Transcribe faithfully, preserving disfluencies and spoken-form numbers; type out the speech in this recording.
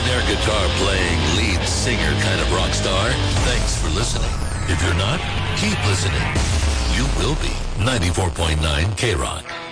air guitar playing lead singer kind of rock star? Thanks for listening. If you're not, keep listening. You will be. ninety-four point nine K-Rock.